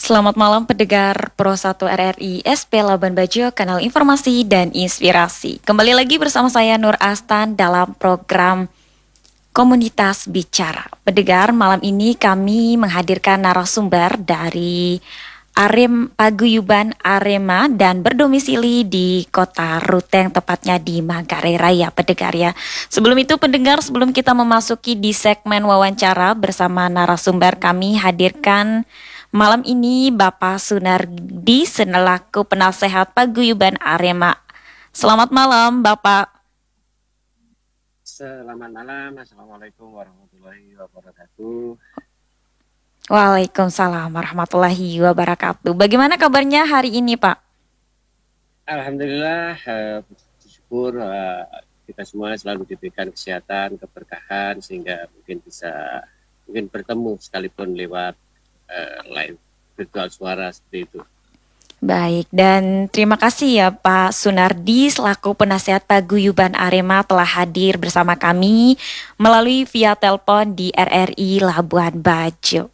Selamat malam pendengar Pro 1 RRI SP Labuan Bajo, kanal informasi dan inspirasi. Kembali lagi bersama saya Nur Astan dalam program Komunitas Bicara. Pendengar, malam ini kami menghadirkan narasumber dari Paguyuban Arema dan berdomisili di Kota Ruteng, tepatnya di Manggarai Raya, pendengar ya. Sebelum itu pendengar, sebelum kita memasuki di segmen wawancara bersama narasumber, kami hadirkan malam ini Bapak Sunardi selaku penasehat Paguyuban Arema. Selamat malam Bapak. Selamat malam, Assalamualaikum warahmatullahi wabarakatuh. Waalaikumsalam warahmatullahi wabarakatuh. Bagaimana kabarnya hari ini Pak? Alhamdulillah, bersyukur kita semua selalu diberikan kesehatan, keberkahan sehingga mungkin bisa bertemu sekalipun lewat live virtual suara seperti itu. Baik, dan terima kasih ya Pak Sunardi selaku penasehat Paguyuban Arema telah hadir bersama kami melalui via telepon di RRI Labuan Bajo.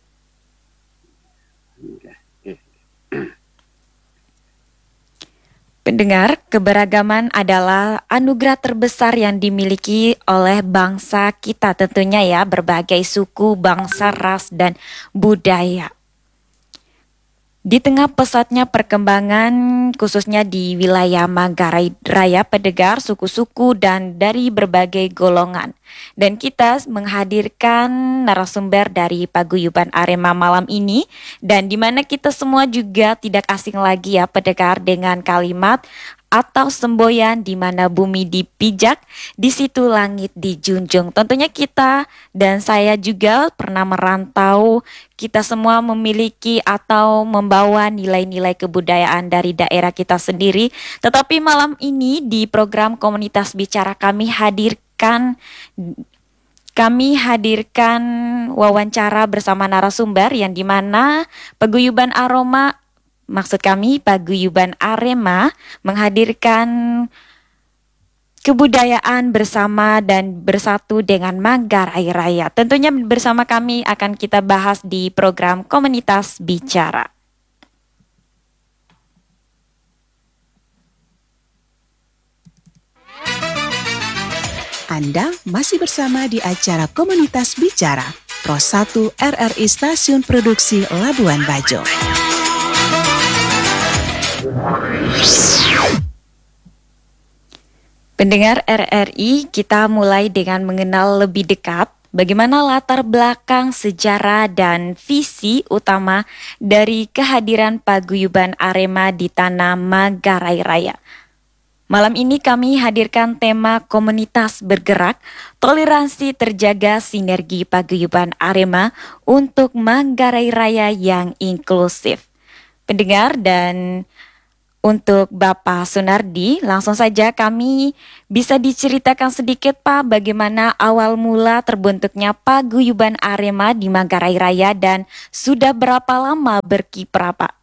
Pendengar, keberagaman adalah anugerah terbesar yang dimiliki oleh bangsa kita tentunya ya, berbagai suku, bangsa, ras, dan budaya. Di tengah pesatnya perkembangan khususnya di wilayah Manggarai Raya, pendengar, suku-suku dan dari berbagai golongan. Dan kita menghadirkan narasumber dari Paguyuban Arema malam ini, dan di mana kita semua juga tidak asing lagi ya pendengar dengan kalimat atau semboyan di mana bumi dipijak, di situ langit dijunjung. Tentunya kita dan saya juga pernah merantau, kita semua memiliki atau membawa nilai-nilai kebudayaan dari daerah kita sendiri. Tetapi malam ini di program Komunitas Bicara kami hadirkan wawancara bersama narasumber yang dimana Paguyuban Paguyuban Arema menghadirkan kebudayaan bersama dan bersatu dengan Manggarai Raya. Tentunya bersama kami akan kita bahas di program Komunitas Bicara. Anda masih bersama di acara Komunitas Bicara, Pro 1 RRI Stasiun Produksi Labuan Bajo. Pendengar RRI, kita mulai dengan mengenal lebih dekat bagaimana latar belakang, sejarah, dan visi utama dari kehadiran Paguyuban Arema di tanah Manggarai Raya. Malam ini kami hadirkan tema komunitas bergerak, toleransi terjaga sinergi Paguyuban Arema untuk Manggarai Raya yang inklusif. Pendengar, dan untuk Bapak Sunardi, langsung saja kami bisa diceritakan sedikit Pak bagaimana awal mula terbentuknya Paguyuban Arema di Manggarai Raya dan sudah berapa lama berkiprah Pak?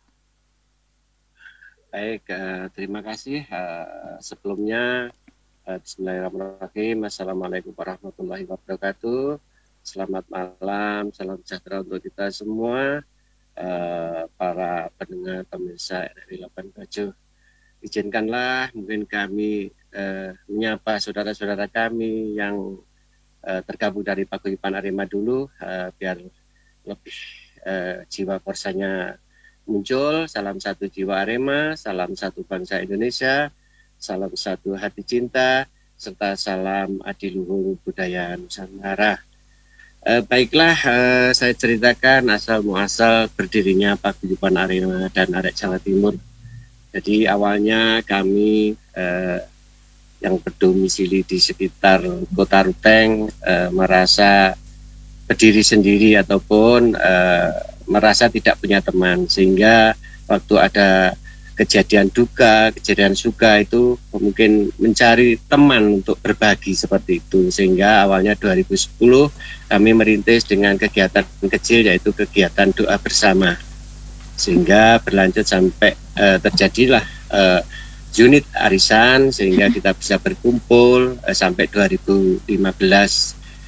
Baik, terima kasih. Sebelumnya, bismillahirrahmanirrahim. Assalamualaikum warahmatullahi wabarakatuh. Selamat malam, salam sejahtera untuk kita semua. Para pendengar pemirsa RRI Labuan Bajo, izinkanlah mungkin kami menyapa saudara-saudara kami yang tergabung dari Paguyuban Arema dulu, biar lebih jiwa korsanya muncul. Salam satu jiwa Arema, salam satu bangsa Indonesia, salam satu hati cinta, serta salam adiluhung budaya Nusantara. Baiklah, saya ceritakan asal muasal berdirinya Paguyuban Arema dan Arek Jawa Timur. Jadi awalnya kami yang berdomisili di sekitar Kota Ruteng merasa berdiri sendiri ataupun merasa tidak punya teman, sehingga waktu ada kejadian duka, kejadian suka itu mungkin mencari teman untuk berbagi seperti itu. Sehingga awalnya 2010 kami merintis dengan kegiatan kecil, yaitu kegiatan doa bersama, sehingga berlanjut sampai terjadilah unit arisan, sehingga kita bisa berkumpul sampai 2015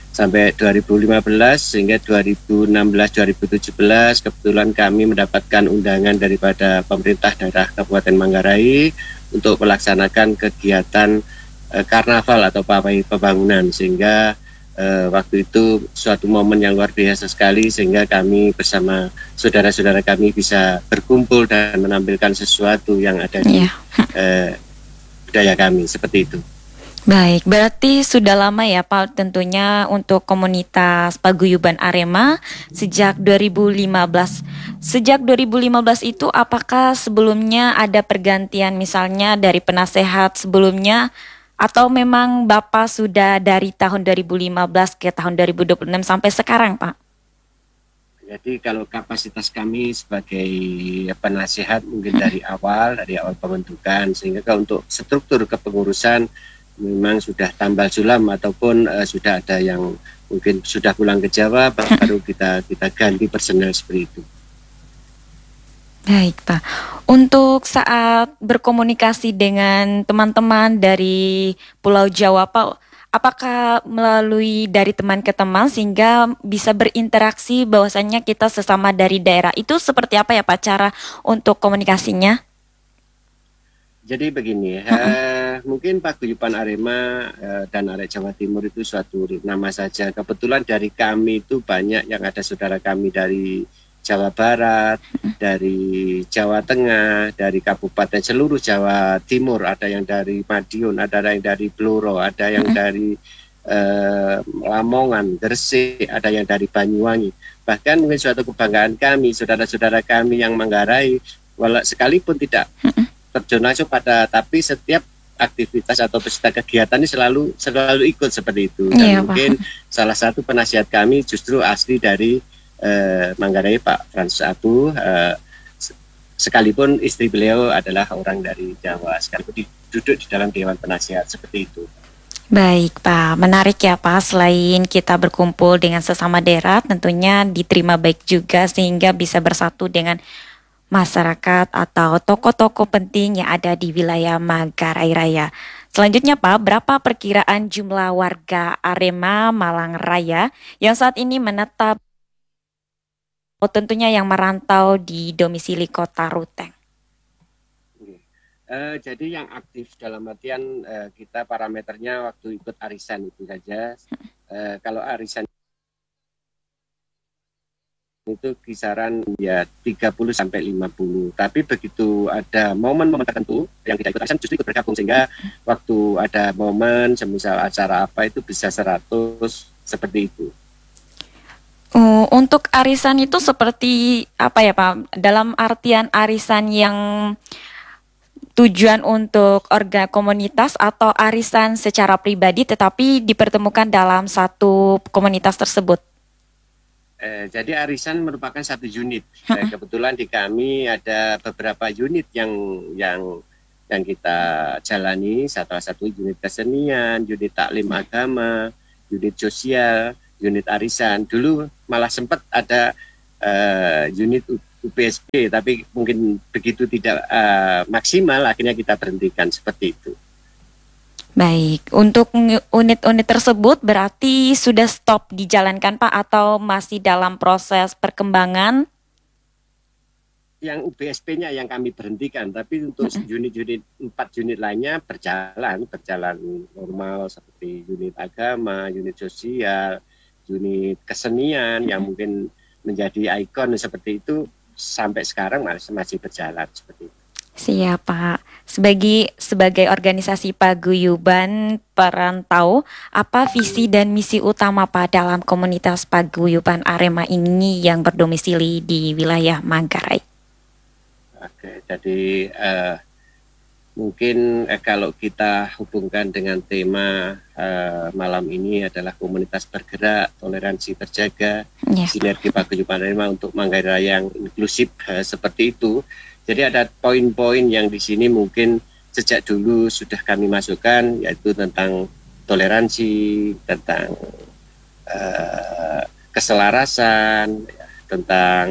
sampai 2015 sehingga 2016-2017 kebetulan kami mendapatkan undangan daripada pemerintah daerah Kabupaten Manggarai untuk melaksanakan kegiatan karnaval atau pawai pembangunan, sehingga waktu itu suatu momen yang luar biasa sekali sehingga kami bersama saudara-saudara kami bisa berkumpul dan menampilkan sesuatu yang ada di budaya kami seperti itu. Baik, berarti sudah lama ya Pak tentunya untuk komunitas paguyuban Arema sejak 2015. Sejak 2015 itu apakah sebelumnya ada pergantian misalnya dari penasehat sebelumnya atau memang Bapak sudah dari tahun 2015 ke tahun 2026 sampai sekarang Pak? Jadi kalau kapasitas kami sebagai penasehat mungkin dari awal pembentukan, sehingga kalau untuk struktur kepengurusan memang sudah tambal sulam ataupun sudah ada yang mungkin sudah pulang ke Jawa, baru kita ganti personel seperti itu. Baik Pak, untuk saat berkomunikasi dengan teman-teman dari Pulau Jawa Pak, apakah melalui dari teman ke teman sehingga bisa berinteraksi bahwasannya kita sesama dari daerah, itu seperti apa ya Pak cara untuk komunikasinya? Jadi begini, mungkin Paguyuban Arema dan Arek Jawa Timur itu suatu nama saja. Kebetulan dari kami itu banyak yang ada saudara kami dari Jawa Barat, dari Jawa Tengah, dari kabupaten seluruh Jawa Timur, ada yang dari Madiun, ada yang dari Blora, ada yang dari Lamongan, Gresik, ada yang dari Banyuwangi. Bahkan mungkin suatu kebanggaan kami, saudara-saudara kami yang Manggarai, sekalipun tidak terjun langsung tapi setiap aktivitas atau peserta kegiatan ini selalu ikut seperti itu. Dan mungkin salah satu penasihat kami justru asli dari Manggarai, Pak Frans Abu, sekalipun istri beliau adalah orang dari Jawa, sekalipun duduk di dalam Dewan Penasihat seperti itu. Baik Pak, menarik ya Pak, selain kita berkumpul dengan sesama daerah tentunya diterima baik juga sehingga bisa bersatu dengan masyarakat atau tokoh-tokoh penting yang ada di wilayah Manggarai Raya. Selanjutnya Pak, berapa perkiraan jumlah warga Arema Malang Raya yang saat ini menetap tentunya yang merantau di domisili kota Ruteng? Jadi yang aktif dalam artian kita parameternya waktu ikut arisan itu saja. Kalau arisan itu kisaran ya 30 sampai 50. Tapi begitu ada momen-momen tertentu yang tidak ikut arisan justru ikut bergabung, sehingga waktu ada momen semisal acara apa itu bisa 100 seperti itu. Untuk arisan itu seperti apa ya Pak? Dalam artian arisan yang tujuan untuk komunitas atau arisan secara pribadi tetapi dipertemukan dalam satu komunitas tersebut? Jadi arisan merupakan satu unit. Kebetulan di kami ada beberapa unit yang kita jalani. Salah satu unit kesenian, unit taklim agama, unit sosial, unit arisan. Dulu malah sempat ada unit UPSP, tapi mungkin begitu tidak maksimal, akhirnya kita berhentikan seperti itu. Baik, untuk unit-unit tersebut berarti sudah stop dijalankan Pak atau masih dalam proses perkembangan? Yang UPSP-nya yang kami berhentikan, tapi untuk unit-unit 4 unit lainnya berjalan normal seperti unit agama, unit sosial, unit kesenian yang mungkin menjadi ikon seperti itu sampai sekarang masih berjalan seperti itu. Siap Pak. Sebagai organisasi paguyuban perantau, apa visi dan misi utama Pak dalam komunitas paguyuban Arema ini yang berdomisili di wilayah Manggarai? Oke, jadi mungkin kalau kita hubungkan dengan tema malam ini adalah komunitas bergerak, toleransi terjaga, sinergi paguyuban Arema untuk Manggarai yang inklusif seperti itu. Jadi ada poin-poin yang di sini mungkin sejak dulu sudah kami masukkan, yaitu tentang toleransi, tentang keselarasan, tentang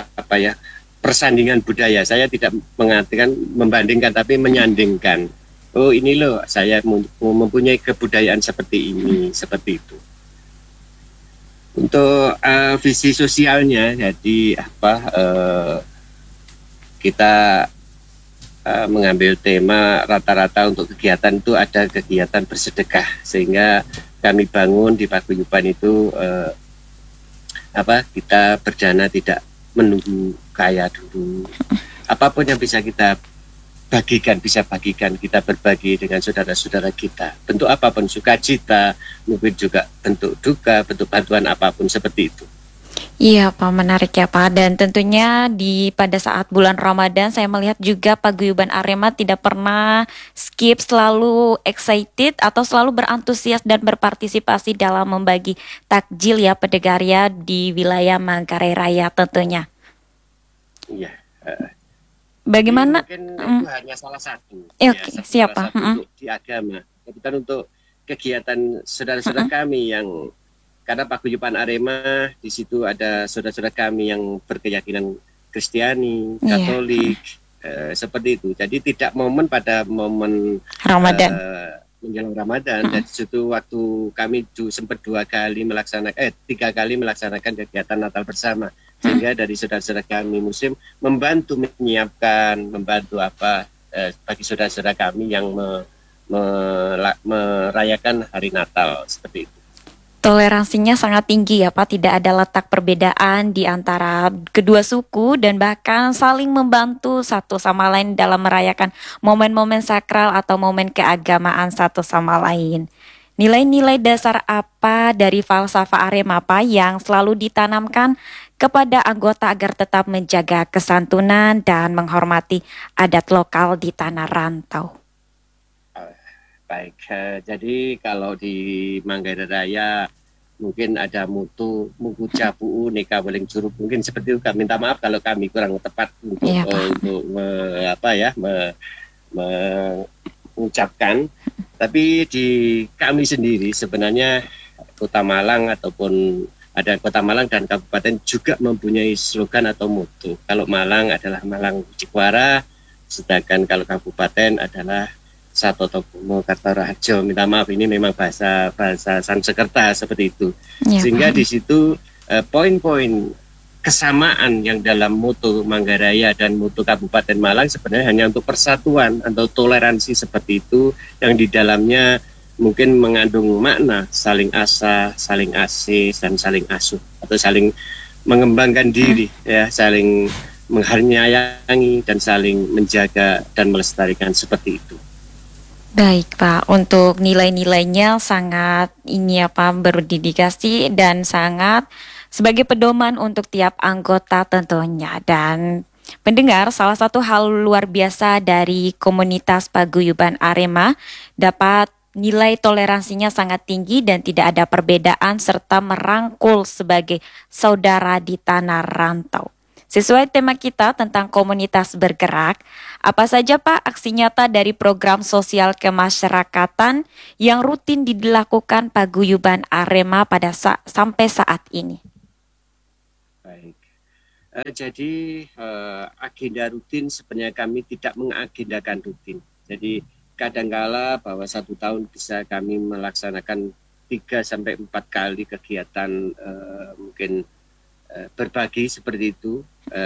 persandingan budaya. Saya tidak mengatakan membandingkan, tapi menyandingkan oh ini loh saya mempunyai kebudayaan seperti ini, seperti itu. Untuk visi sosialnya, jadi kita mengambil tema rata-rata untuk kegiatan itu ada kegiatan bersedekah, sehingga kami bangun di paguyuban itu kita berdana tidak menunggu kaya dulu. Apapun yang bisa kita bagikan, kita berbagi dengan saudara-saudara kita. Bentuk apapun, sukacita, mungkin juga bentuk duka, bentuk bantuan apapun seperti itu. Iya Pak, menarik ya Pak. Dan tentunya pada saat bulan Ramadan saya melihat juga paguyuban Arema tidak pernah skip, selalu excited atau selalu berantusias dan berpartisipasi dalam membagi takjil ya Pedegaria di wilayah Manggarai Raya tentunya. Iya. Bagaimana? Mungkin itu hanya salah satu. Oke, siapa? Untuk di agama. Tapi kan untuk kegiatan saudara-saudara kami yang karena paguyuban Arema di situ ada saudara-saudara kami yang berkeyakinan Kristiani, Katolik, seperti itu. Jadi tidak pada momen Ramadan. Menjelang Ramadan. Dan situ waktu kami sempat 3 kali melaksanakan kegiatan Natal bersama. Sehingga dari saudara-saudara kami Muslim membantu menyiapkan, bagi saudara-saudara kami yang merayakan hari Natal seperti itu. Toleransinya sangat tinggi ya Pak, tidak ada letak perbedaan di antara kedua suku dan bahkan saling membantu satu sama lain dalam merayakan momen-momen sakral atau momen keagamaan satu sama lain. Nilai-nilai dasar apa dari falsafah Arema Pak yang selalu ditanamkan kepada anggota agar tetap menjaga kesantunan dan menghormati adat lokal di tanah rantau? Baik, jadi kalau di Manggarai Raya mungkin ada mutu capu neka weling curug, mungkin seperti itu. Minta maaf kalau kami kurang tepat untuk mengucapkan. Tapi di kami sendiri sebenarnya Kota Malang ataupun ada Kota Malang dan Kabupaten juga mempunyai slogan atau mutu. Kalau Malang adalah Malang Cikwara, sedangkan kalau Kabupaten adalah Satoto Kumo Kartarajo. Minta maaf, ini memang bahasa Sanskerta seperti itu. Sehingga di situ poin-poin kesamaan yang dalam mutu Manggaraya dan mutu Kabupaten Malang sebenarnya hanya untuk persatuan atau toleransi seperti itu, yang di dalamnya mungkin mengandung makna saling asah, saling asih, dan saling asuh atau saling mengembangkan diri, saling mengharnyayangi dan saling menjaga dan melestarikan seperti itu. Baik Pak, untuk nilai-nilainya sangat berdedikasi dan sangat sebagai pedoman untuk tiap anggota tentunya. Dan pendengar, salah satu hal luar biasa dari komunitas paguyuban Arema dapat nilai toleransinya sangat tinggi dan tidak ada perbedaan serta merangkul sebagai saudara di tanah rantau. Sesuai tema kita tentang komunitas bergerak, apa saja Pak aksi nyata dari program sosial kemasyarakatan yang rutin dilakukan paguyuban Arema sampai saat ini? Baik, jadi agenda rutin sebenarnya kami tidak mengagendakan rutin. Jadi kadangkala bahwa 1 tahun bisa kami melaksanakan 3-4 kali kegiatan mungkin berbagi seperti itu.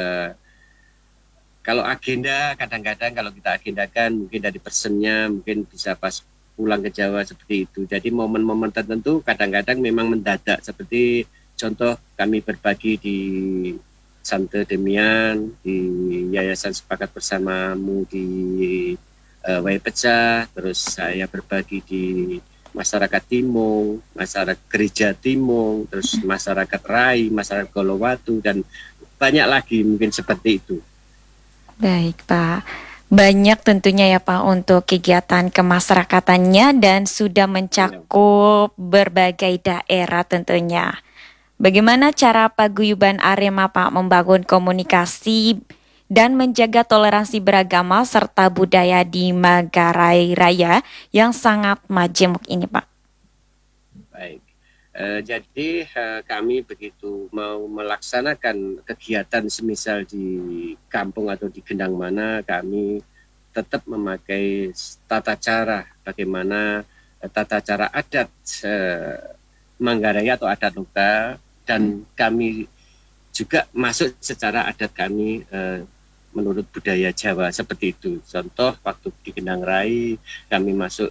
Kalau agenda kadang-kadang kalau kita agendakan mungkin dari personnya mungkin bisa pas pulang ke Jawa seperti itu. Jadi momen-momen tertentu kadang-kadang memang mendadak, seperti contoh kami berbagi di Santo Demian, di Yayasan Sepakat Bersamamu di Wai Pecah, terus saya berbagi di masyarakat Timung, masyarakat Gereja Timung, terus masyarakat Rai, masyarakat Golowatu, dan banyak lagi mungkin seperti itu. Baik Pak, banyak tentunya ya Pak untuk kegiatan kemasyarakatannya dan sudah mencakup berbagai daerah tentunya. Bagaimana cara paguyuban Arema Pak membangun komunikasi dan menjaga toleransi beragama serta budaya di Manggarai Raya yang sangat majemuk ini Pak? Baik, jadi kami begitu mau melaksanakan kegiatan semisal di kampung atau di gendang mana, kami tetap memakai tata cara bagaimana tata cara adat Manggarai atau adat lokal, dan kami juga masuk secara adat kami menurut budaya Jawa seperti itu. Contoh waktu di Kendang Rai kami masuk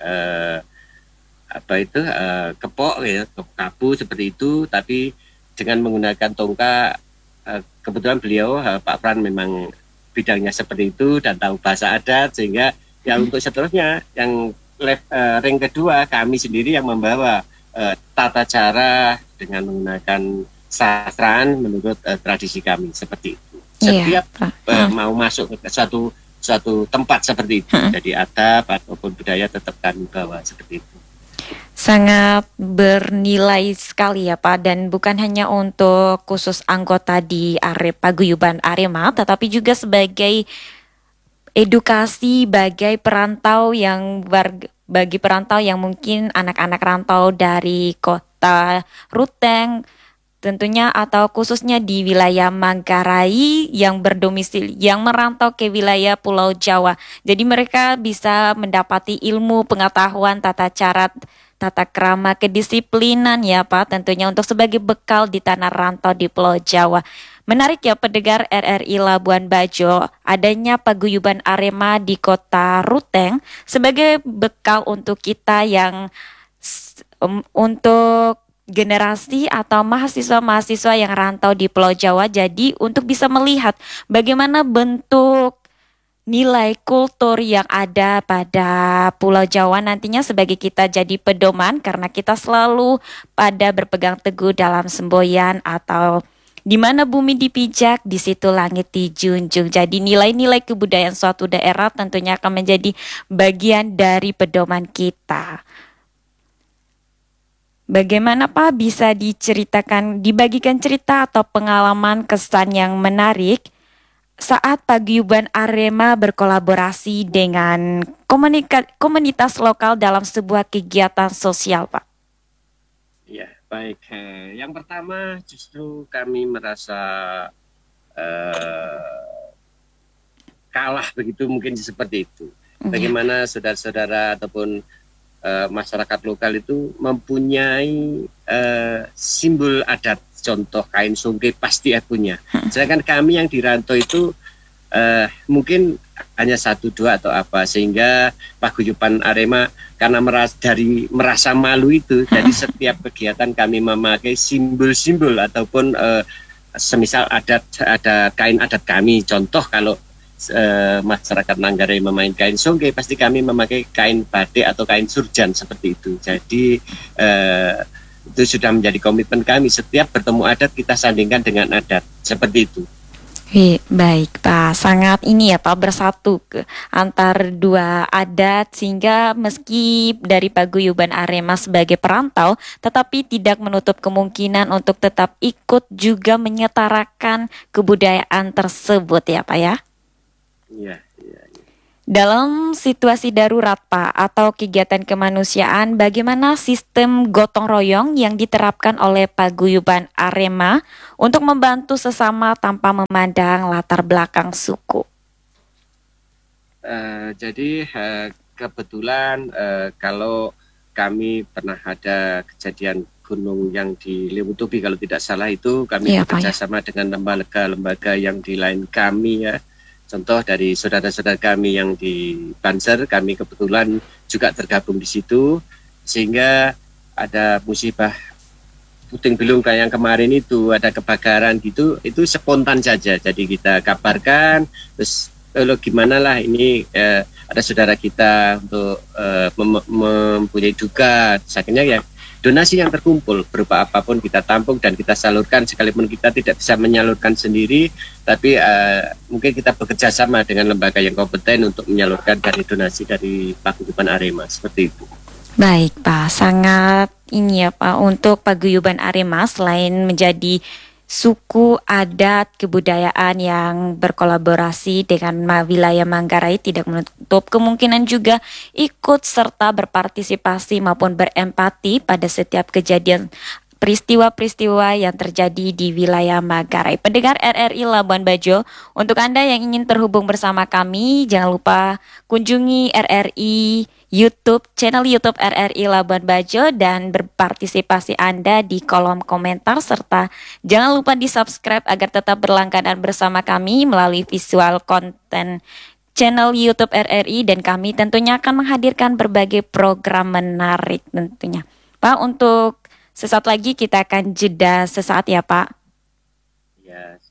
kepok ya, kabu seperti itu, tapi dengan menggunakan tongkat. Kebetulan beliau Pak Pran memang bidangnya seperti itu dan tahu bahasa adat, sehingga ya untuk seterusnya yang ring kedua kami sendiri yang membawa tata cara dengan menggunakan sastraan menurut tradisi kami seperti itu. Setiap mau masuk ke suatu tempat seperti itu, jadi adab ataupun budaya tetap kami bawa seperti itu. Sangat bernilai sekali ya Pak, dan bukan hanya untuk khusus anggota di Paguyuban Arema, tetapi juga sebagai edukasi bagi perantau bagi perantau yang mungkin anak-anak rantau dari kota Ruteng tentunya, atau khususnya di wilayah Manggarai yang berdomisili, yang merantau ke wilayah Pulau Jawa. Jadi mereka bisa mendapati ilmu, pengetahuan, tata cara, tata krama, kedisiplinan ya Pak, tentunya untuk sebagai bekal di tanah rantau di Pulau Jawa. Menarik ya pendengar RRI Labuan Bajo, adanya Paguyuban Arema di kota Ruteng sebagai bekal untuk kita yang untuk generasi atau mahasiswa-mahasiswa yang rantau di Pulau Jawa. Jadi untuk bisa melihat bagaimana bentuk nilai kultur yang ada pada Pulau Jawa nantinya sebagai kita jadi pedoman, karena kita selalu pada berpegang teguh dalam semboyan atau di mana bumi dipijak, di situ langit dijunjung. Jadi nilai-nilai kebudayaan suatu daerah tentunya akan menjadi bagian dari pedoman kita. Bagaimana Pak bisa dibagikan cerita atau pengalaman kesan yang menarik saat Paguyuban Arema berkolaborasi dengan komunitas lokal dalam sebuah kegiatan sosial Pak? Ya, baik. Yang pertama justru kami merasa kalah begitu, mungkin seperti itu. Bagaimana saudara-saudara ataupun masyarakat lokal itu mempunyai simbol adat, contoh kain songke pasti punya. Sedangkan kami yang di rantau itu mungkin hanya 1-2 atau apa, sehingga Paguyuban Arema karena merasa malu itu, jadi setiap kegiatan kami memakai simbol-simbol ataupun semisal ada kain adat kami. Contoh kalau masyarakat Manggarai memakai kain songke, pasti kami memakai kain batik atau kain surjan seperti itu. Jadi itu sudah menjadi komitmen kami, setiap bertemu adat kita sandingkan dengan adat seperti itu. Baik Pak, sangat ini ya Pak, bersatu antar dua adat, sehingga meski dari Paguyuban Arema sebagai perantau, tetapi tidak menutup kemungkinan untuk tetap ikut juga menyetarakan kebudayaan tersebut ya Pak ya. Iya. Dalam situasi darurat Pak atau kegiatan kemanusiaan, bagaimana sistem gotong royong yang diterapkan oleh Paguyuban Arema untuk membantu sesama tanpa memandang latar belakang suku? Jadi kebetulan kalau kami pernah ada kejadian gunung yang di Lemutubi kalau tidak salah, itu kami bekerja sama dengan lembaga-lembaga yang di lain kami ya. Contoh dari saudara-saudara kami yang di Banser, kami kebetulan juga tergabung di situ, sehingga ada musibah puting beliung kayak yang kemarin itu, ada kebakaran gitu, itu spontan saja. Jadi kita kabarkan, terus gimana lah ini ada saudara kita untuk mempunyai duka, akhirnya ya donasi yang terkumpul berupa apapun kita tampung dan kita salurkan, sekalipun kita tidak bisa menyalurkan sendiri, tapi mungkin kita bekerja sama dengan lembaga yang kompeten untuk menyalurkan dari donasi dari Paguyuban Arema, seperti itu. Baik Pak, sangat ini ya Pak, untuk Paguyuban Arema selain menjadi suku adat kebudayaan yang berkolaborasi dengan wilayah Manggarai, tidak menutup kemungkinan juga ikut serta berpartisipasi maupun berempati pada setiap kejadian peristiwa-peristiwa yang terjadi di wilayah Manggarai. Pendengar RRI Labuan Bajo, untuk Anda yang ingin terhubung bersama kami, jangan lupa kunjungi RRI YouTube, channel YouTube RRI Labuan Bajo dan berpartisipasi Anda di kolom komentar serta jangan lupa di-subscribe agar tetap berlangganan bersama kami melalui visual konten channel YouTube RRI dan kami tentunya akan menghadirkan berbagai program menarik tentunya. Pak, untuk sesaat lagi kita akan jeda sesaat ya Pak. Ya,